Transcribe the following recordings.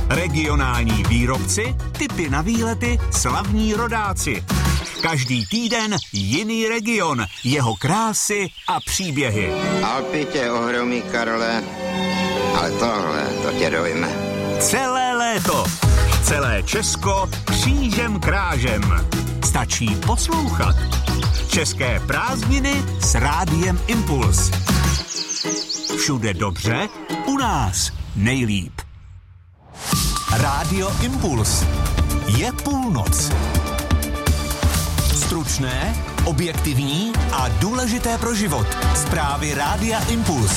Regionální výrobci, tipy na výlety, slavní rodáci. Každý týden jiný region, jeho krásy a příběhy. Alpy tě ohromí, Karle, ale tohle, to tě dojme. Celé léto, celé Česko křížem krážem. Stačí poslouchat. České prázdniny s Rádiem Impuls. Všude dobře, u nás nejlíp. Rádio Impuls. Je půlnoc. Stručné, objektivní a důležité pro život. Zprávy Rádia Impuls.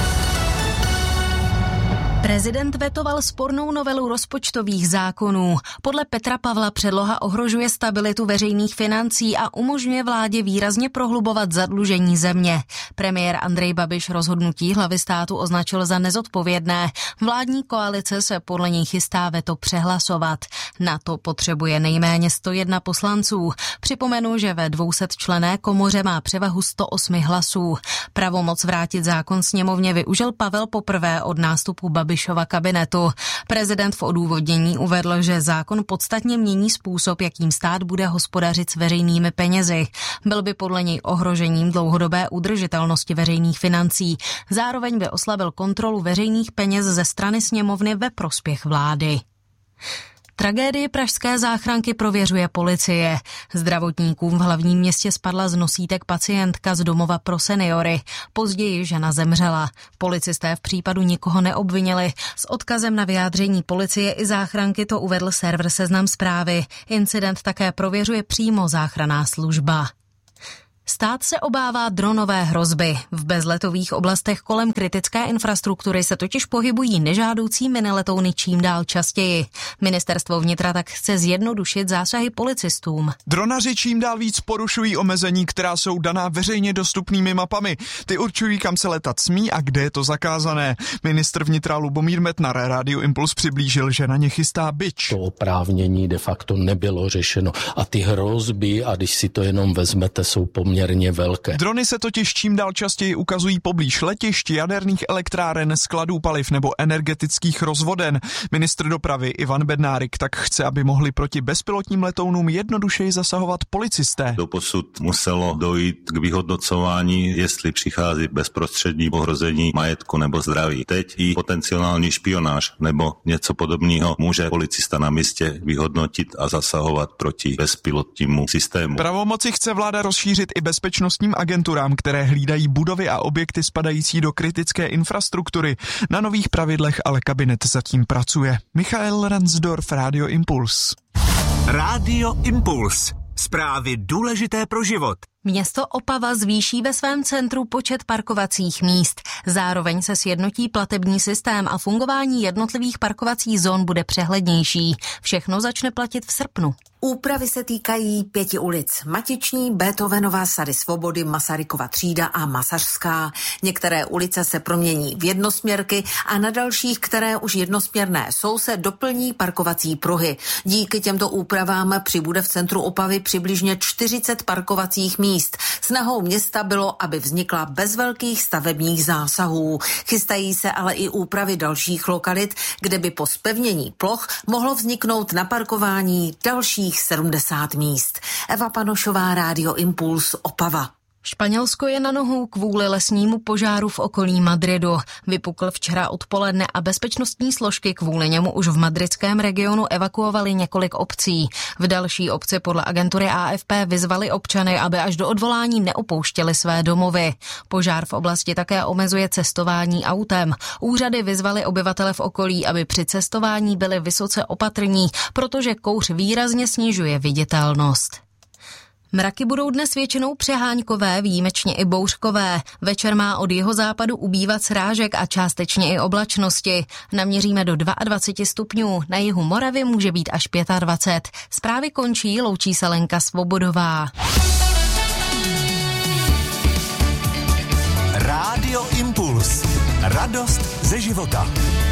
Prezident vetoval spornou novelu rozpočtových zákonů. Podle Petra Pavla předloha ohrožuje stabilitu veřejných financí a umožňuje vládě výrazně prohlubovat zadlužení země. Premiér Andrej Babiš rozhodnutí hlavy státu označil za nezodpovědné. Vládní koalice se podle něj chystá veto přehlasovat. Na to potřebuje nejméně 101 poslanců. Připomenu, že ve 200členné komoře má převahu 108 hlasů. Pravomoc vrátit zákon sněmovně využil Pavel poprvé od nástupu Babišova kabinetu. Prezident v odůvodnění uvedl, že zákon podstatně mění způsob, jakým stát bude hospodařit s veřejnými penězi. Byl by podle něj ohrožením dlouhodobé udržitelnosti veřejných financí. Zároveň by oslabil kontrolu veřejných peněz ze strany sněmovny ve prospěch vlády. Tragédii pražské záchranky prověřuje policie. Zdravotníkům v hlavním městě spadla z nosítek pacientka z domova pro seniory. Později žena zemřela. Policisté v případu nikoho neobvinili. S odkazem na vyjádření policie i záchranky to uvedl server Seznam Zprávy. Incident také prověřuje přímo záchranná služba. Stát se obává dronové hrozby. V bezletových oblastech kolem kritické infrastruktury se totiž pohybují nežádoucí miniletouny čím dál častěji. Ministerstvo vnitra tak chce zjednodušit zásahy policistům. Dronaři čím dál víc porušují omezení, která jsou daná veřejně dostupnými mapami. Ty určují, kam se letat smí a kde je to zakázané. Ministr vnitra Lubomír Metnar Rádiu Impuls přiblížil, že na ně chystá bič. To oprávnění de facto nebylo řešeno a ty hrozby, a když si to jenom vezmete, jsou poměrně velké. Drony se totiž čím dál častěji ukazují poblíž letišť, jaderných elektráren, skladů paliv nebo energetických rozvoden. Ministr dopravy Ivan Bednárik tak chce, aby mohli proti bezpilotním letounům jednodušeji zasahovat policisté. Doposud muselo dojít k vyhodnocování, jestli přichází bezprostřední ohrození majetku nebo zdraví. Teď i potenciální špionáž nebo něco podobného může policista na místě vyhodnotit a zasahovat proti bezpilotnímu systému. Pravomoci chce vláda rozšířit i bezpečnostním agenturám, které hlídají budovy a objekty spadající do kritické infrastruktury. Na nových pravidlech ale kabinet zatím pracuje. Michael Ransdorf, Rádio Impuls. Rádio Impuls. Zprávy důležité pro život. Město Opava zvýší ve svém centru počet parkovacích míst. Zároveň se sjednotí platební systém a fungování jednotlivých parkovacích zón bude přehlednější. Všechno začne platit v srpnu. Úpravy se týkají 5 ulic. Matiční, Beethovenova, Sady Svobody, Masarykova třída a Masařská. Některé ulice se promění v jednosměrky a na dalších, které už jednosměrné jsou, se doplní parkovací pruhy. Díky těmto úpravám přibude v centru Opavy přibližně 40 parkovacích míst. Snahou města bylo, aby vznikla bez velkých stavebních zásahů. Chystají se ale i úpravy dalších lokalit, kde by po zpevnění ploch mohlo vzniknout na parkování dalších 70 míst. Eva Panošová, Rádio Impuls, Opava. Španělsko je na nohou kvůli lesnímu požáru v okolí Madridu. Vypukl včera odpoledne a bezpečnostní složky kvůli němu už v madridském regionu evakuovali několik obcí. V další obci podle agentury AFP vyzvali občany, aby až do odvolání neopouštěli své domovy. Požár v oblasti také omezuje cestování autem. Úřady vyzvaly obyvatele v okolí, aby při cestování byli vysoce opatrní, protože kouř výrazně snižuje viditelnost. Mraky budou dnes většinou přeháňkové, výjimečně i bouřkové. Večer má od jihozápadu ubývat srážek a částečně i oblačnosti. Naměříme do 22 stupňů, na jihu Moravy může být až 25. Zprávy končí, loučí se Lenka Svobodová. Rádio Impuls. Radost ze života.